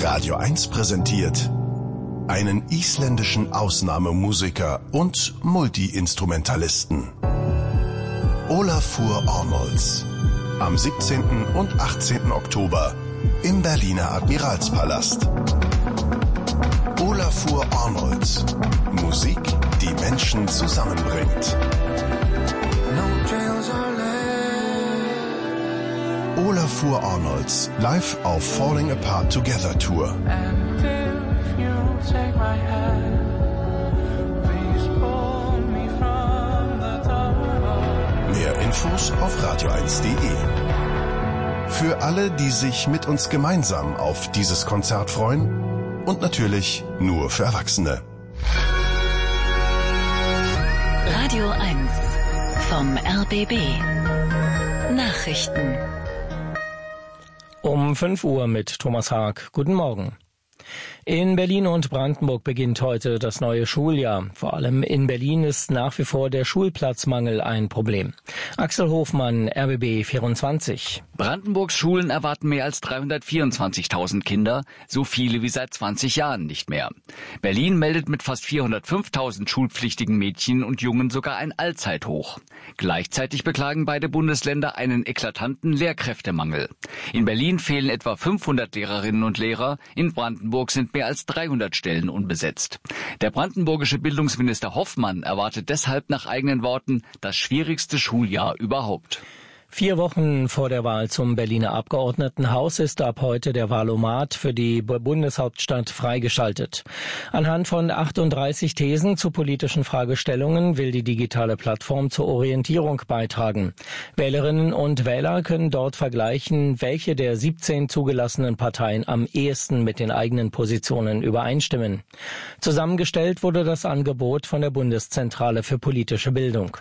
Radio 1 präsentiert einen isländischen Ausnahmemusiker und Multi-Instrumentalisten. Ólafur Arnalds. Am 17. und 18. Oktober im Berliner Admiralspalast. Ólafur Arnalds. Musik, die Menschen zusammenbringt. Ólafur Arnalds live auf Falling Apart Together Tour. Mehr Infos auf radio1.de. Für alle, die sich mit uns gemeinsam auf dieses Konzert freuen und natürlich nur für Erwachsene. Radio 1 vom RBB. Nachrichten. Um 5 Uhr mit Thomas Haag. Guten Morgen. In Berlin und Brandenburg beginnt heute das neue Schuljahr. Vor allem in Berlin ist nach wie vor der Schulplatzmangel ein Problem. Axel Hofmann, RBB 24. Brandenburgs Schulen erwarten mehr als 324.000 Kinder, so viele wie seit 20 Jahren nicht mehr. Berlin meldet mit fast 405.000 schulpflichtigen Mädchen und Jungen sogar ein Allzeithoch. Gleichzeitig beklagen beide Bundesländer einen eklatanten Lehrkräftemangel. In Berlin fehlen etwa 500 Lehrerinnen und Lehrer, in Brandenburg sind mehr als 300 Stellen unbesetzt. Der brandenburgische Bildungsminister Hoffmann erwartet deshalb nach eigenen Worten das schwierigste Schuljahr überhaupt. 4 Wochen vor der Wahl zum Berliner Abgeordnetenhaus ist ab heute der Wahlomat für die Bundeshauptstadt freigeschaltet. Anhand von 38 Thesen zu politischen Fragestellungen will die digitale Plattform zur Orientierung beitragen. Wählerinnen und Wähler können dort vergleichen, welche der 17 zugelassenen Parteien am ehesten mit den eigenen Positionen übereinstimmen. Zusammengestellt wurde das Angebot von der Bundeszentrale für politische Bildung.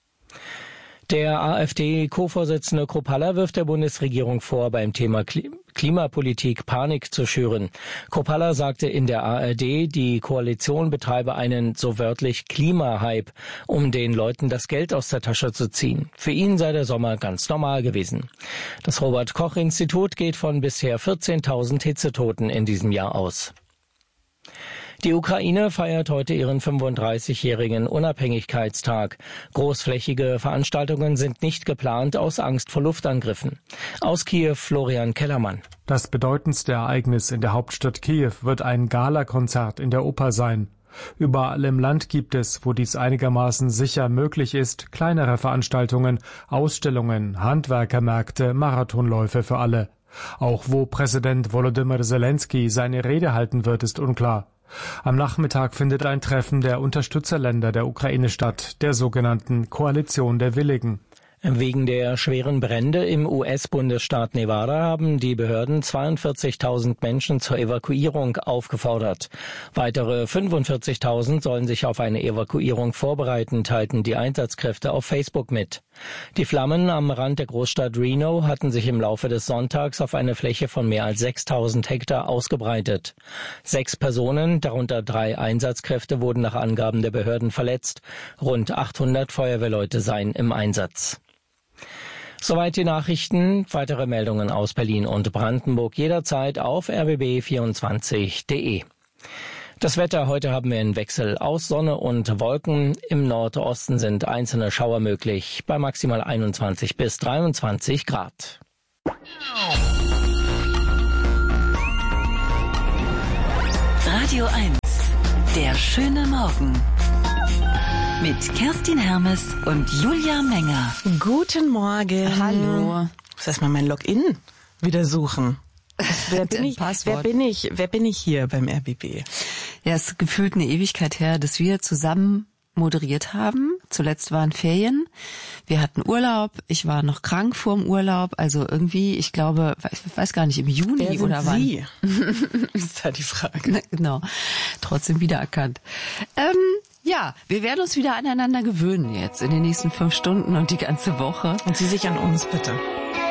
Der AfD-Co-Vorsitzende Kruppalla wirft der Bundesregierung vor, beim Thema Klimapolitik Panik zu schüren. Kruppalla sagte in der ARD, die Koalition betreibe einen so wörtlich Klimahype, um den Leuten das Geld aus der Tasche zu ziehen. Für ihn sei der Sommer ganz normal gewesen. Das Robert-Koch-Institut geht von bisher 14.000 Hitzetoten in diesem Jahr aus. Die Ukraine feiert heute ihren 35-jährigen Unabhängigkeitstag. Großflächige Veranstaltungen sind nicht geplant aus Angst vor Luftangriffen. Aus Kiew Florian Kellermann. Das bedeutendste Ereignis in der Hauptstadt Kiew wird ein Galakonzert in der Oper sein. Überall im Land gibt es, wo dies einigermaßen sicher möglich ist, kleinere Veranstaltungen, Ausstellungen, Handwerkermärkte, Marathonläufe für alle. Auch wo Präsident Volodymyr Zelensky seine Rede halten wird, ist unklar. Am Nachmittag findet ein Treffen der Unterstützerländer der Ukraine statt, der sogenannten Koalition der Willigen. Wegen der schweren Brände im US-Bundesstaat Nevada haben die Behörden 42.000 Menschen zur Evakuierung aufgefordert. Weitere 45.000 sollen sich auf eine Evakuierung vorbereiten, teilten die Einsatzkräfte auf Facebook mit. Die Flammen am Rand der Großstadt Reno hatten sich im Laufe des Sonntags auf eine Fläche von mehr als 6.000 Hektar ausgebreitet. 6 Personen, darunter 3 Einsatzkräfte, wurden nach Angaben der Behörden verletzt. Rund 800 Feuerwehrleute seien im Einsatz. Soweit die Nachrichten. Weitere Meldungen aus Berlin und Brandenburg jederzeit auf rbb24.de. Das Wetter, heute haben wir einen Wechsel aus Sonne und Wolken. Im Nordosten sind einzelne Schauer möglich, bei maximal 21 bis 23 Grad. Radio 1, der schöne Morgen. Mit Kerstin Hermes und Julia Menger. Guten Morgen. Hallo. Ich muss erstmal mein Login wieder suchen. Wer bin ich? Wer bin ich hier beim RBB? Ja, es ist gefühlt eine Ewigkeit her, dass wir zusammen moderiert haben. Zuletzt waren Ferien. Wir hatten Urlaub. Ich war noch krank vorm Urlaub. Also irgendwie, ich glaube, ich weiß gar nicht, im Juni Wer sind oder wann. Sie? Ist halt die Frage. Genau. Trotzdem wiedererkannt. Ja, wir werden uns wieder aneinander gewöhnen jetzt in den nächsten 5 Stunden und die ganze Woche. Und Sie sich an uns, bitte.